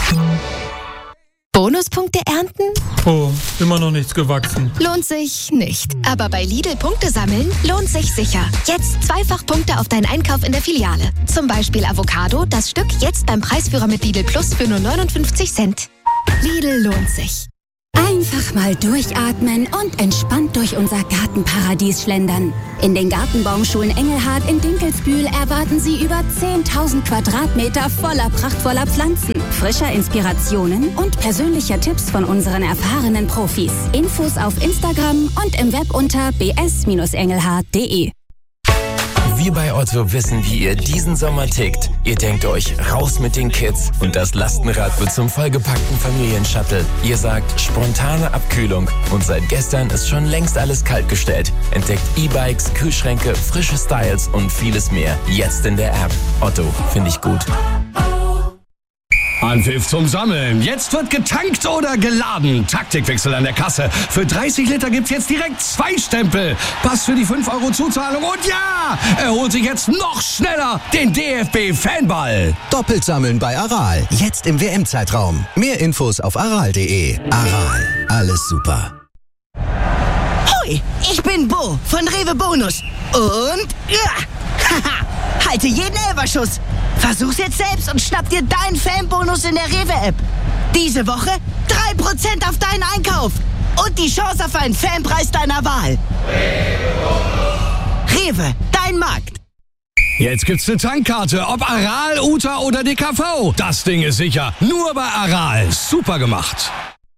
Bonuspunkte ernten? Oh, immer noch nichts gewachsen. Lohnt sich nicht. Aber bei Lidl Punkte sammeln lohnt sich sicher. Jetzt zweifach Punkte auf deinen Einkauf in der Filiale. Zum Beispiel Avocado, das Stück jetzt beim Preisführer mit Lidl Plus für nur 59 Cent. Lidl lohnt sich. Einfach mal durchatmen und entspannt durch unser Gartenparadies schlendern. In den Gartenbaumschulen Engelhard in Dinkelsbühl erwarten Sie über 10.000 Quadratmeter voller prachtvoller Pflanzen, frischer Inspirationen und persönlicher Tipps von unseren erfahrenen Profis. Infos auf Instagram und im Web unter bs-engelhard.de. Wir bei Otto wissen, wie ihr diesen Sommer tickt. Ihr denkt euch, raus mit den Kids und das Lastenrad wird zum vollgepackten Familienshuttle. Ihr sagt, spontane Abkühlung und seit gestern ist schon längst alles kaltgestellt. Entdeckt E-Bikes, Kühlschränke, frische Styles und vieles mehr. Jetzt in der App. Otto, finde ich gut. Anpfiff zum Sammeln. Jetzt wird getankt oder geladen. Taktikwechsel an der Kasse. Für 30 Liter gibt's jetzt direkt 2 Stempel. Pass für die 5 € Zuzahlung. Und ja, er holt sich jetzt noch schneller den DFB-Fanball. Doppelt sammeln bei Aral. Jetzt im WM-Zeitraum. Mehr Infos auf aral.de. Aral. Alles super. Hoi, ich bin Bo von Rewe Bonus. Und halte jeden Elferschuss. Versuch's jetzt selbst und schnapp dir deinen Fanbonus in der Rewe-App. Diese Woche 3% auf deinen Einkauf. Und die Chance auf einen Fanpreis deiner Wahl. Rewe, dein Markt. Jetzt gibt's eine Tankkarte, ob Aral, Uta oder DKV. Das Ding ist sicher. Nur bei Aral. Super gemacht.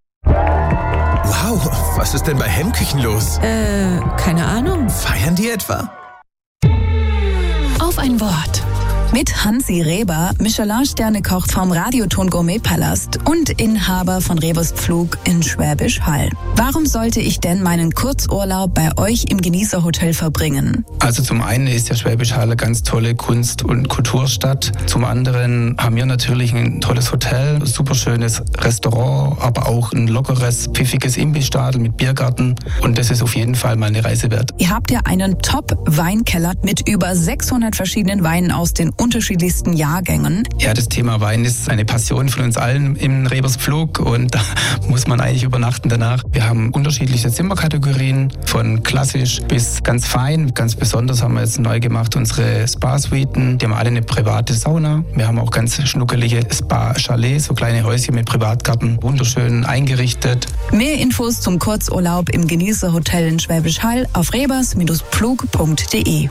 Wow, was ist denn bei Hemmküchen los? Keine Ahnung. Feiern die etwa? Auf ein Wort. Mit Hansi Reber, Michelin-Sterne-Koch vom Radioton Gourmet-Palast und Inhaber von Rebers Pflug in Schwäbisch Hall. Warum sollte ich denn meinen Kurzurlaub bei euch im Genießerhotel verbringen? Also zum einen ist ja Schwäbisch Hall eine ganz tolle Kunst- und Kulturstadt. Zum anderen haben wir natürlich ein tolles Hotel, super schönes Restaurant, aber auch ein lockeres, pfiffiges Imbissstadel mit Biergarten. Und das ist auf jeden Fall mal eine Reise wert. Ihr habt ja einen Top-Weinkeller mit über 600 verschiedenen Weinen aus den unterschiedlichsten Jahrgängen. Ja, das Thema Wein ist eine Passion von uns allen im Rebers Pflug und da muss man eigentlich übernachten danach. Wir haben unterschiedliche Zimmerkategorien, von klassisch bis ganz fein. Ganz besonders haben wir jetzt neu gemacht unsere Spa-Suiten. Die haben alle eine private Sauna. Wir haben auch ganz schnuckelige Spa-Chalets, so kleine Häuschen mit Privatgarten, wunderschön eingerichtet. Mehr Infos zum Kurzurlaub im Genießerhotel in Schwäbisch Hall auf rebers-pflug.de.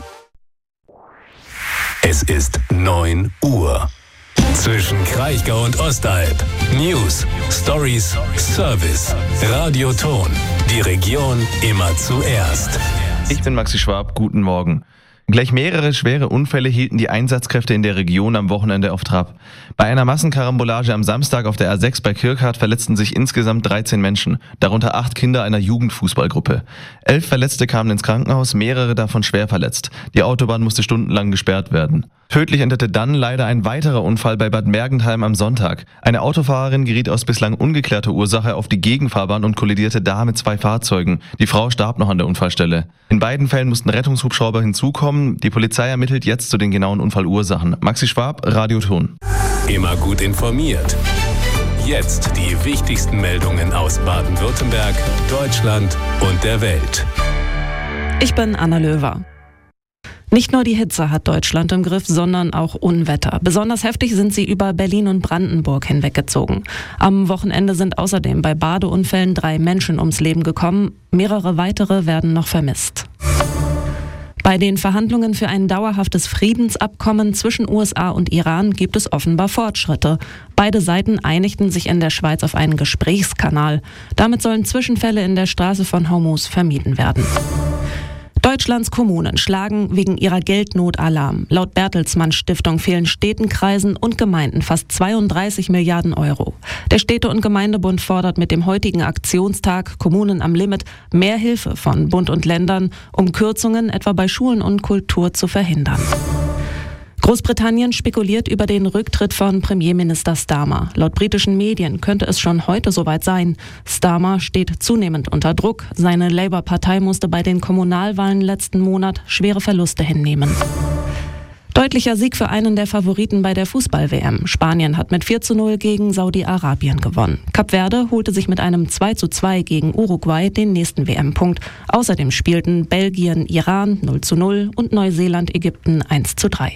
Es ist 9 Uhr. Zwischen Kraichgau und Ostalb. News, Stories, Service. Radioton. Die Region immer zuerst. Ich bin Maxi Schwab, guten Morgen. Gleich mehrere schwere Unfälle hielten die Einsatzkräfte in der Region am Wochenende auf Trab. Bei einer Massenkarambolage am Samstag auf der A6 bei Kirkhardt verletzten sich insgesamt 13 Menschen, darunter 8 Kinder einer Jugendfußballgruppe. 11 Verletzte kamen ins Krankenhaus, mehrere davon schwer verletzt. Die Autobahn musste stundenlang gesperrt werden. Tödlich endete dann leider ein weiterer Unfall bei Bad Mergentheim am Sonntag. Eine Autofahrerin geriet aus bislang ungeklärter Ursache auf die Gegenfahrbahn und kollidierte da mit 2 Fahrzeugen. Die Frau starb noch an der Unfallstelle. In beiden Fällen mussten Rettungshubschrauber hinzukommen. Die Polizei ermittelt jetzt zu den genauen Unfallursachen. Maxi Schwab, Radioton. Immer gut informiert. Jetzt die wichtigsten Meldungen aus Baden-Württemberg, Deutschland und der Welt. Ich bin Anna Löwer. Nicht nur die Hitze hat Deutschland im Griff, sondern auch Unwetter. Besonders heftig sind sie über Berlin und Brandenburg hinweggezogen. Am Wochenende sind außerdem bei Badeunfällen 3 Menschen ums Leben gekommen. Mehrere weitere werden noch vermisst. Bei den Verhandlungen für ein dauerhaftes Friedensabkommen zwischen USA und Iran gibt es offenbar Fortschritte. Beide Seiten einigten sich in der Schweiz auf einen Gesprächskanal. Damit sollen Zwischenfälle in der Straße von Hormuz vermieden werden. Deutschlands Kommunen schlagen wegen ihrer Geldnot Alarm. Laut Bertelsmann Stiftung fehlen Städten, Kreisen und Gemeinden fast 32 Milliarden Euro. Der Städte- und Gemeindebund fordert mit dem heutigen Aktionstag Kommunen am Limit mehr Hilfe von Bund und Ländern, um Kürzungen etwa bei Schulen und Kultur zu verhindern. Großbritannien spekuliert über den Rücktritt von Premierminister Starmer. Laut britischen Medien könnte es schon heute soweit sein. Starmer steht zunehmend unter Druck. Seine Labour-Partei musste bei den Kommunalwahlen letzten Monat schwere Verluste hinnehmen. Deutlicher Sieg für einen der Favoriten bei der Fußball-WM. Spanien hat mit 4:0 gegen Saudi-Arabien gewonnen. Kap Verde holte sich mit einem 2:2 gegen Uruguay den nächsten WM-Punkt. Außerdem spielten Belgien, Iran 0:0 und Neuseeland, Ägypten 1:3.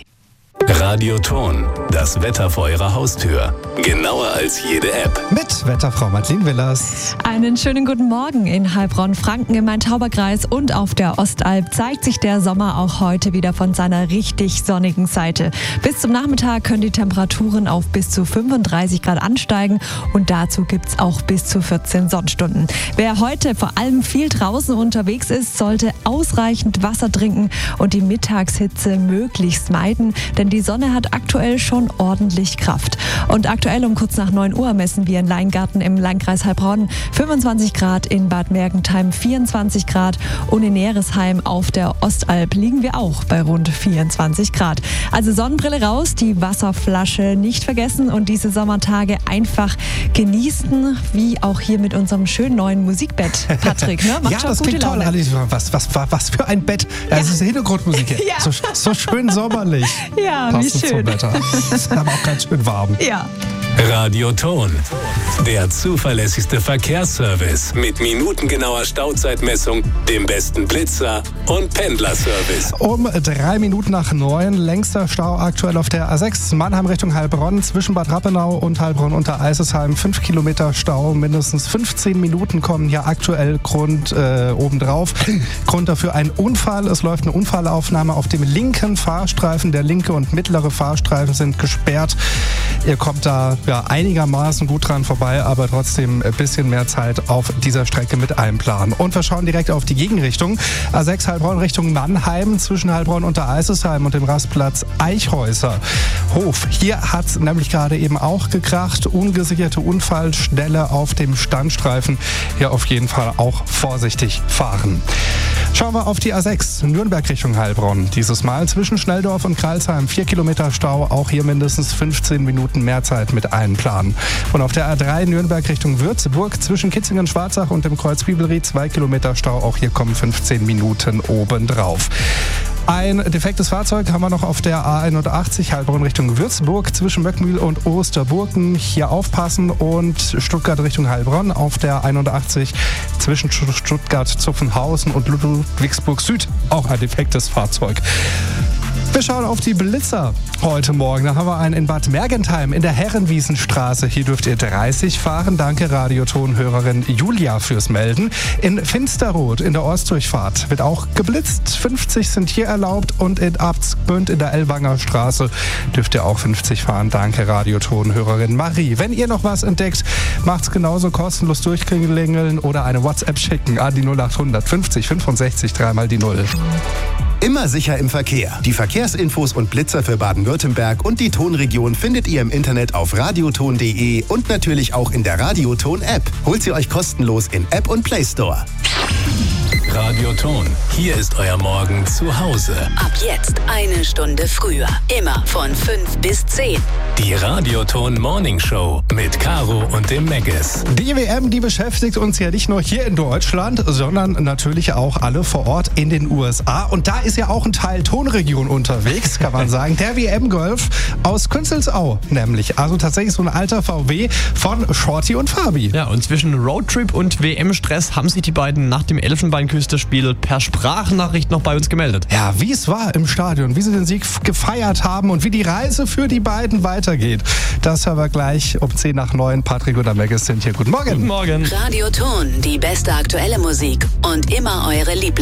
Radioton, das Wetter vor Ihrer Haustür. Genauer als jede App. Mit Wetterfrau Madeleine Willers. Einen schönen guten Morgen in Heilbronn, Franken, im Main-Tauber-Kreis und auf der Ostalb zeigt sich der Sommer auch heute wieder von seiner richtig sonnigen Seite. Bis zum Nachmittag können die Temperaturen auf bis zu 35 Grad ansteigen und dazu gibt's auch bis zu 14 Sonnenstunden. Wer heute vor allem viel draußen unterwegs ist, sollte ausreichend Wasser trinken und die Mittagshitze möglichst meiden, denn die Sonne hat aktuell schon ordentlich Kraft. Und aktuell um kurz nach 9 Uhr messen wir in Leingarten im Landkreis Heilbronn 25 Grad, in Bad Mergentheim 24 Grad und in Neresheim auf der Ostalb liegen wir auch bei rund 24 Grad. Also Sonnenbrille raus, die Wasserflasche nicht vergessen und diese Sommertage einfach genießen, wie auch hier mit unserem schönen neuen Musikbett, Patrick. Ne? Ja, das klingt toll, Alice. Was für ein Bett. Ja. Das ist Hintergrundmusik. Ja. So schön sommerlich. Ja, wie schön. Zum Wetter. Ist aber auch ganz schön warm. Ja. Radioton, der zuverlässigste Verkehrsservice mit minutengenauer Stauzeitmessung, dem besten Blitzer und Pendlerservice. Um 3 Minuten nach 9, längster Stau aktuell auf der A6 Mannheim Richtung Heilbronn, zwischen Bad Rappenau und Heilbronn unter Eisesheim. 5 Kilometer Stau, mindestens 15 Minuten kommen hier aktuell obendrauf. Grund dafür ein Unfall. Es läuft eine Unfallaufnahme auf dem linken Fahrstreifen. Der linke und mittlere Fahrstreifen sind gesperrt. Ihr kommt da einigermaßen gut dran vorbei, aber trotzdem ein bisschen mehr Zeit auf dieser Strecke mit einplanen. Und wir schauen direkt auf die Gegenrichtung. A6 Heilbronn Richtung Mannheim, zwischen Heilbronn unter Eisesheim und dem Rastplatz Eichhäuser Hof. Hier hat es nämlich gerade eben auch gekracht. Ungesicherte Unfallstelle auf dem Standstreifen. Hier auf jeden Fall auch vorsichtig fahren. Schauen wir auf die A6 Nürnberg Richtung Heilbronn. Dieses Mal zwischen Schnelldorf und Kreilsheim 4 Kilometer Stau. Auch hier mindestens 15 Minuten mehr Zeit mit einplanen. Und auf der A3 Nürnberg Richtung Würzburg zwischen Kitzingen-Schwarzach und dem Kreuz Bibelried 2 Kilometer Stau. Auch hier kommen 15 Minuten obendrauf. Ein defektes Fahrzeug haben wir noch auf der A81 Heilbronn Richtung Würzburg zwischen Möckmühl und Osterburgen. Hier aufpassen und Stuttgart Richtung Heilbronn auf der 81 zwischen Stuttgart-Zuffenhausen und Ludwigsburg Süd. Auch ein defektes Fahrzeug. Wir schauen auf die Blitzer heute Morgen. Da haben wir einen in Bad Mergentheim in der Herrenwiesenstraße. Hier dürft ihr 30 fahren. Danke Radioton-Hörerin Julia fürs Melden. In Finsterrot in der Ostdurchfahrt wird auch geblitzt. 50 sind hier erlaubt und in Abtsgmünd in der Ellwanger Straße dürft ihr auch 50 fahren. Danke Radioton-Hörerin Marie. Wenn ihr noch was entdeckt, macht's genauso kostenlos durchklingeln oder eine WhatsApp schicken an die 0800 50 65 3 die 0. Immer sicher im Verkehr. Die Verkehrsinfos und Blitzer für Baden-Württemberg und die Tonregion findet ihr im Internet auf radioton.de und natürlich auch in der Radioton-App. Holt sie euch kostenlos in App und Play Store. Radioton, hier ist euer Morgen zu Hause. Ab jetzt 1 Stunde früher. Immer von 5 bis 10. Die Radioton Morning Show mit Caro und dem Megis. Die WM, die beschäftigt uns ja nicht nur hier in Deutschland, sondern natürlich auch alle vor Ort in den USA. Und da ist ja auch ein Teil Tonregion unterwegs, kann man sagen. Der WM-Golf aus Künzelsau nämlich. Also tatsächlich so ein alter VW von Shorty und Fabi. Ja, und zwischen Roadtrip und WM-Stress haben sich die beiden nach dem Elfenbeinküste-Spiel per Sprachnachricht noch bei uns gemeldet. Ja, wie es war im Stadion, wie sie den Sieg gefeiert haben und wie die Reise für die beiden weitergeht. Das hören wir gleich um 10 nach 9. Patrick und Megis sind hier. Guten Morgen. Guten Morgen. Radioton, die beste aktuelle Musik und immer eure Lieblings